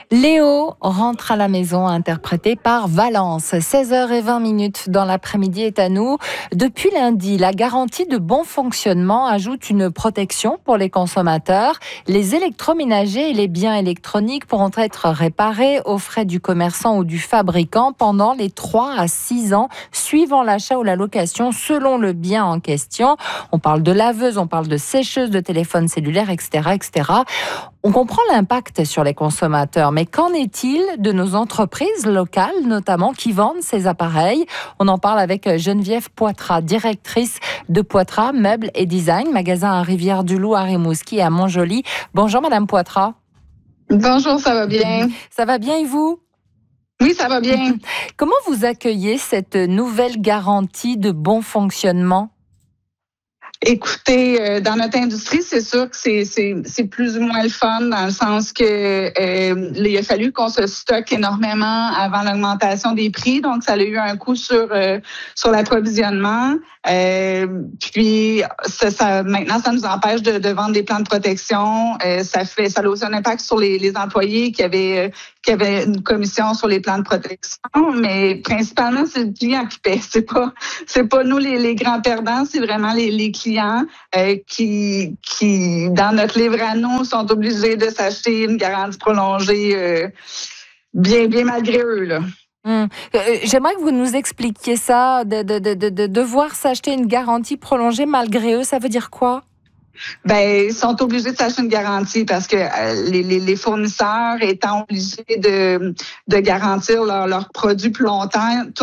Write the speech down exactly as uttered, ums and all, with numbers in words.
Léo rentre à la maison, interprété par Valence. seize heures vingt dans l'après-midi est à nous. Depuis lundi, la garantie de bon fonctionnement ajoute une protection pour les consommateurs. Les électroménagers et les biens électroniques pourront être réparés aux frais du commerçant ou du fabricant pendant les trois à six ans, suivant l'achat ou la location, selon le bien en question. On parle de laveuse, on parle de sécheuse, de téléphone cellulaire, et cetera, et cetera. On comprend l'impact sur les consommateurs, mais qu'en est-il de nos entreprises locales, notamment, qui vendent ces appareils? On en parle avec Geneviève Poitras, directrice de Poitras Meubles et Design, magasin à Rivière-du-Loup, à Rimouski et à Montjoly. Bonjour Madame Poitras. Bonjour, ça va bien? Ça va bien et vous? Oui, ça va bien. Comment vous accueillez cette nouvelle garantie de bon fonctionnement? Écoutez, euh, dans notre industrie, c'est sûr que c'est, c'est, c'est plus ou moins le fun dans le sens que euh, il a fallu qu'on se stocke énormément avant l'augmentation des prix, donc ça a eu un coût sur euh, sur l'approvisionnement. Euh, puis ça, ça, maintenant, ça nous empêche de, de vendre des plans de protection. Euh, ça fait, ça a aussi un impact sur les, les employés qui avaient euh, qui avaient une commission sur les plans de protection, mais principalement c'est le client qui paie. C'est pas c'est pas nous les, les grands perdants, c'est vraiment les, les clients euh, qui qui dans notre livre à nous sont obligés de s'acheter une garantie prolongée euh, bien bien malgré eux là. Hum. Euh, j'aimerais que vous nous expliquiez ça, de, de, de, de, de devoir s'acheter une garantie prolongée malgré eux, ça veut dire quoi? Ben, ils sont obligés de s'acheter une garantie parce que euh, les, les, les fournisseurs étant obligés de, de garantir leurs leur produits plus longtemps,